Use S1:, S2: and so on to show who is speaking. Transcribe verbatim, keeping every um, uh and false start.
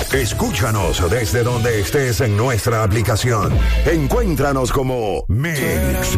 S1: Escúchanos desde donde estés en nuestra aplicación. Encuéntranos como Mix